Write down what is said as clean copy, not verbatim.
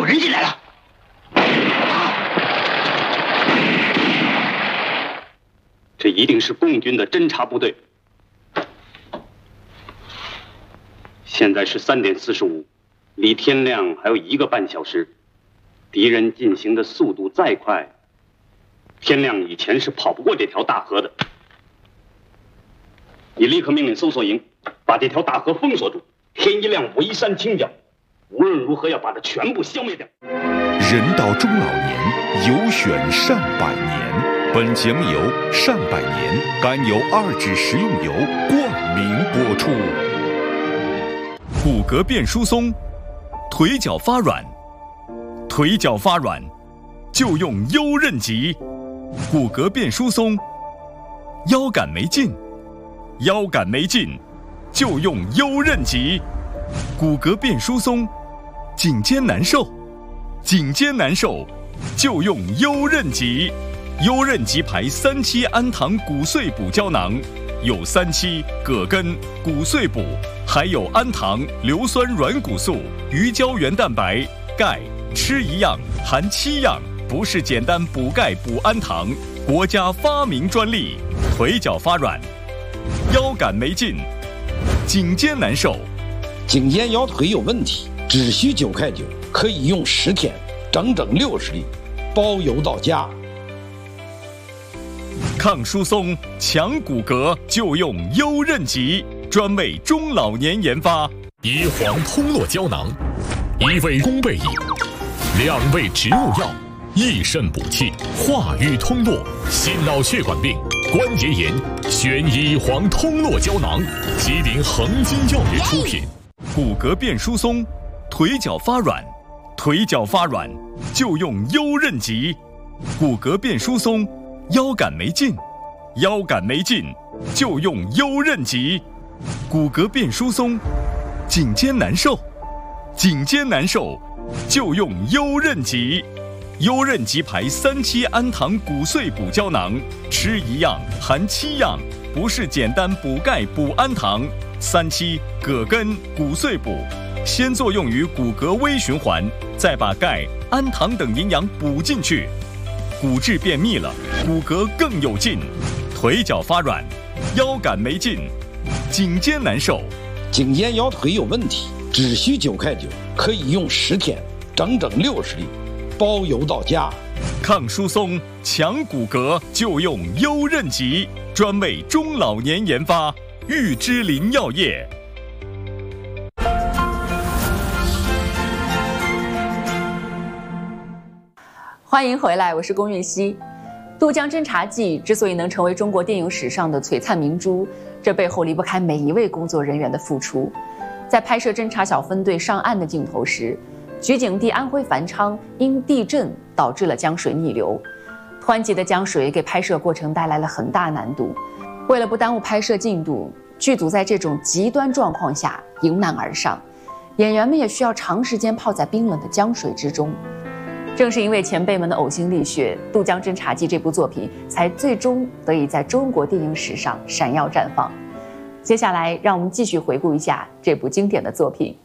有人进来了。 这一定是共军的侦察部队。现在是3点45，离天亮还有1个半小时。敌人进行的速度再快，天亮以前是跑不过这条大河的。你立刻命令搜索营把这条大河封锁住，天一亮围山清剿，无论如何要把它全部消灭掉。 人到中老年，有选善百年。本节目由善百年甘油2酯食用油冠名播出。骨骼变疏松，腿脚发软，腿脚发软就用优韧极；骨骼变疏松，腰杆没劲，腰杆没劲就用优韧极；骨骼变疏松，颈肩难受，颈肩难受就用优韧极。优韧极牌3期氨糖骨碎补胶囊，有3期葛根、骨碎补，还有氨糖、硫酸软骨素、鱼胶原蛋白、钙，吃一样含7样，不是简单补钙补氨糖，国家发明专利。腿脚发软，腰杆没劲，颈肩难受， 颈肩腰腿有问题，只需9块9，可以用10天，整整60粒，包邮到家。 抗疏松、强骨骼就用优韧极，专为中老年研发。 乙黄通络胶囊，1味宫贝饮，2味植物药，益肾补气，化瘀通络，心脑血管病、关节炎，选乙黄通络胶囊，吉林恒金药业出品。 骨骼变疏松，腿脚发软，腿脚发软就用优韧极；骨骼变疏松，腰杆没劲，腰杆没劲就用优韧极；骨骼变疏松，颈肩难受，颈肩难受就用优韧极。优韧极牌3期氨糖骨碎补胶囊，吃一样含7样，不是简单补钙补氨糖。3期葛根、骨碎补，先作用于骨骼微循环，再把钙、氨糖等营养补进去，骨质变密了，骨骼更有劲。腿脚发软，腰杆没劲，颈肩难受， 颈肩腰腿有问题，只需9块9，可以用10天，整整60粒，包邮到家。 抗疏松、强骨骼就用优韧极，专为中老年研发，玉芝林药业。 欢迎回来，我是龚运熙。渡江侦察记之所以能成为中国电影史上的璀璨明珠，这背后离不开每一位工作人员的付出。在拍摄侦察小分队上岸的镜头时，局警地安徽繁昌因地震导致了江水逆流，湍急的江水给拍摄过程带来了很大难度。为了不耽误拍摄进度，剧组在这种极端状况下迎难而上，演员们也需要长时间泡在冰冷的江水之中。正是因为前辈们的呕心沥血，《渡江侦察记》这部作品才最终得以在中国电影史上闪耀绽放。接下来，让我们继续回顾一下这部经典的作品。